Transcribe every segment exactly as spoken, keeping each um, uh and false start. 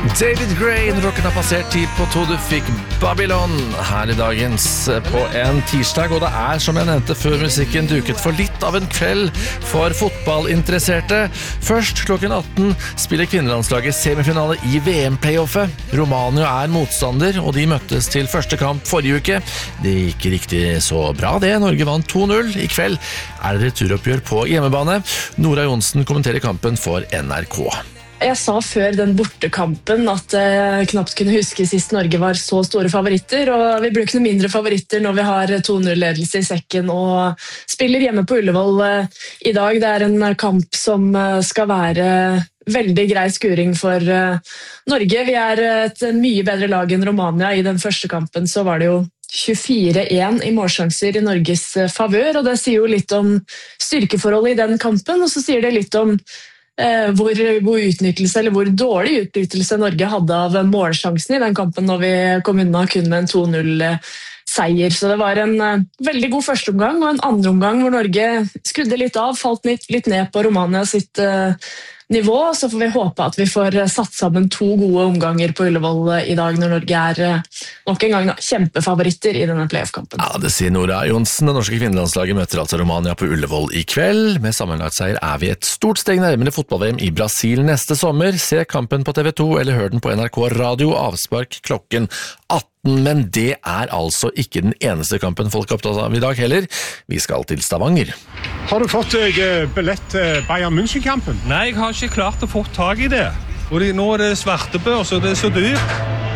David Gray, rocken har passert tid på to, du fikk Babylon her i dagens på en tirsdag, og det er som jeg nevnte før musikken duket for litt av en kveld for fotballinteresserte. Først klokken atten spiller kvinnelandslaget semifinale i V M-playoffet. Romania er motstander, og de møttes til første kamp forrige uke. Det gikk riktig så bra det, Norge vant to null. I kveld er det returoppgjør på hjemmebane. Nora Johnsen kommenterer kampen for N R K. Jeg sa før den bortekampen at jeg knapt kunne huske sist Norge var så store favoritter, og vi blir ikke noe mindre favoritter når vi har to null-ledelse i sekken og spiller hjemme på Ullevål i dag. Det er en kamp som skal være veldig grei skuring for Norge. Vi er et mye bedre lag enn Romania. I den første kampen så var det jo tjuefire én i målsjanser i Norges favør, og det sier jo litt om styrkeforholdet i den kampen, og så sier det litt om Hvor god utnyttelse eller hvor dårlig utnyttelse Norge hadde av målsjansen i den kampen når vi kom unna kun med en to null-seier. Så det var en veldig god første omgang, og en andre omgang hvor Norge skrudde litt av, falt litt, litt ned på Romania sitt uh, nivå. Så får vi håpe at vi får satt sammen to gode omganger på Ullevål i dag når Norge er uh, nok en gang da, kjempefavoritter i denne playoff-kampen. Ja, det sier Nora Johnsen. Det norske kvinnelandslaget møter altså Romania på Ullevål i kveld. Med sammenlagtseier er vi et stort steg nærmere fotball-V M i Brasil neste sommer. Se kampen på T V to eller hør den på N R K Radio, avspark klokken atten. Men det er altså ikke den eneste kampen folk er opptatt av i dag heller. Vi skal til Stavanger. Har du fått deg billett til Bayern München-kampen? Nei, jeg har ikke klart å få tag i det. Og det, nå er det svartebørs, og det er så dyrt.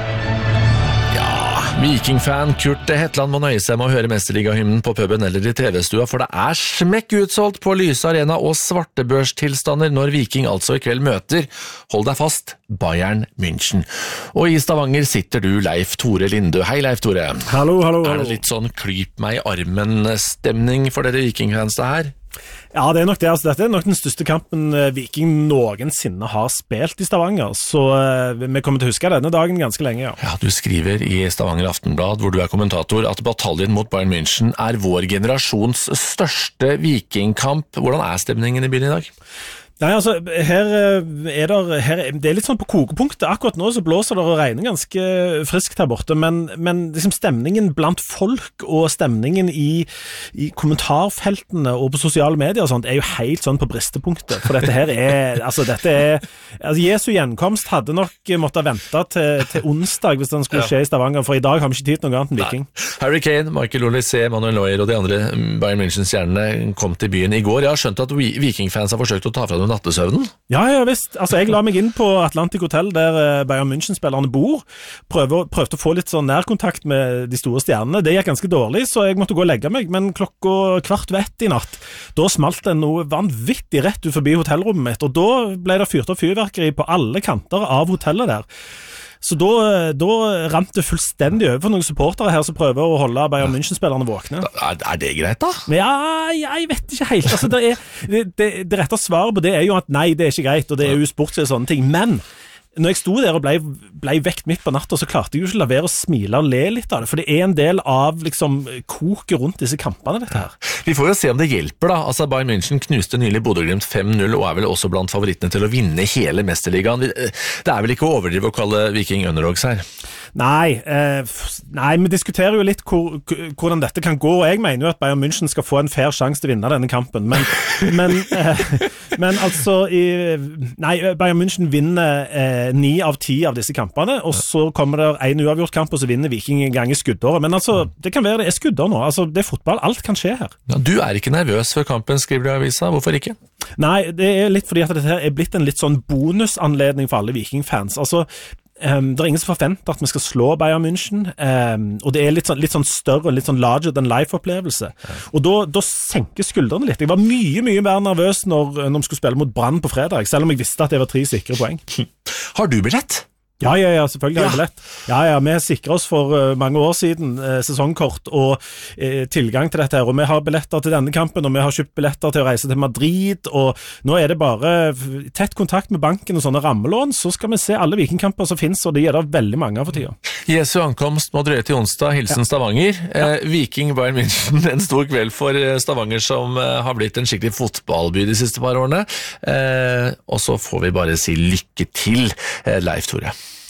Vikingfan Kurt Hetland må nøye seg med å høre mesterligahymnen på puben eller i T V-stua, for det er smekk utsolgt på Lyse Arena og svartebørstilstander når Viking altså i kveld møter, hold deg fast, Bayern München. Og i Stavanger sitter du, Leif Tore Lindø. Hei, Leif Tore. Hallo, hallo, hallo. Er det litt sånn klyp meg i armen-stemning for dere Vikingfans det her? Ja, det er nok det. Altså, dette er nok den største kampen Viking noensinne har spilt i Stavanger, så uh, vi kommer til å huske denne dagen ganske lenge, ja. Ja, du skriver i Stavanger Aftenblad, hvor du er kommentator, at bataljen mot Bayern München er vår generasjons største vikingkamp. Hvordan er stemningen i byen i dag? Nei, altså, her er det, her, det er litt sånn på kokepunktet. Akkurat nå så blåser det og regner ganske friskt her borte, men, men liksom stemningen blant folk og stemningen i, i kommentarfeltene og på sosiale medier og sånt er jo helt sånn på bristepunktet. For dette her er, altså dette er, altså Jesu gjenkomst hadde nok måttet vente til, til onsdag hvis den skulle skje i Stavanger, for i dag har vi ikke tid til noe annet enn Viking. Nei. Harry Kane, Michael Olise, Manuel Neuer og de andre Bayern München-stjernene kom til byen i går. Jeg har skjønt at Vikingfans har forsøkt å ta fra dem nattesøvnen? Ja, ja, visst. Altså, jeg la meg inn på Atlantic Hotel, der Bayern München-spillerne bor. Prøvde, prøvde å få litt sånn nærkontakt med de store stjernene. Det gikk ganske dårlig, så jeg måtte gå og legge meg. Men klokka kvart ved ett i natt, da smalt det noe vanvittig rett ut forbi hotellrommet mitt, og da ble det fyrt opp fyrverkeri på alle kanter av hotellet der. Så da, da rant det fullstendig over for noen supportere her som prøver å holde Bayern München-spillerne våkne. Er, er det greit da? Ja, jeg vet ikke helt. Altså, det, er, det, det, det rette svaret på det er jo at nei, det er ikke greit, og det er jo sportslig og sånne ting. Men når jeg sto der og ble, ble vekt midt på natta, så klarte jeg jo ikke la være å smile og le litt av det, for det er en del av liksom koket rundt disse kampene, dette her. Vi får jo se om det hjelper da. Altså, Bayern München knuste nylig Bodø Glimt fem null og er vel også blant favorittene til å vinne hele mesterligaen. Det er vel ikke å overdrive å kalle Viking underdogs her? Nei, eh, nei, vi diskuterer jo litt hvor, hvordan dette kan gå, og jeg mener jo at Bayern München skal få en fair sjanse til å vinne denne kampen, men, men, eh, men altså i, nei, Bayern München vinner eh, ni av ti av disse kampene, og så kommer det en uavgjort kamp, og så vinner Viking en gang i skuddåret, men altså, det kan være det er skuddår nå, altså, det er fotball, alt kan skje her. Ja, du er ikke nervøs før kampen, skriver du i avisa, hvorfor ikke? Nei, det er litt fordi at dette her er blitt en litt sånn bonusanledning for alle Viking-fans, altså, Um, det er ingen som forventer at vi skal slå Bayern München, um, og det er litt sånn, litt sånn større, litt sånn larger than life-opplevelse. Ja. Og da, da senker skuldrene litt. Jeg var mye, mye mer nervøs når, når vi skulle spille mot Brann på fredag, selv om jeg visste at det var tre sikre poeng. Har du billett? Ja, ja, ja, selvfølgelig har jeg billett. Ja, ja, vi sikret oss for uh, mange år siden uh, sesongkort og uh, tilgang til dette her, og vi har billetter til denne kampen, og vi har kjøpt billetter til å reise til Madrid, og nå er det bare tett kontakt med banken og sånne rammelån, så skal vi se alle vikingkamper som finnes, og det er det veldig mange av for tida. Jesu ankomst må drøye til onsdag, hilsen ja. Stavanger. Ja. Eh, Viking Bayern München, en stor kveld for Stavanger som eh, har blitt en skikkelig fotballby de siste par årene, eh, og så får vi bare si lykke til, eh, Leif Tore.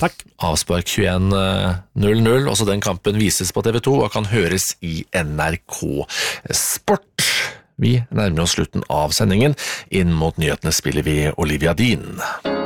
Takk. Avspark tjueen null null, også den kampen vises på T V to og kan høres i N R K Sport. Vi nærmer oss slutten av sendingen. Inn mot nyhetene spiller vi Olivia Dean.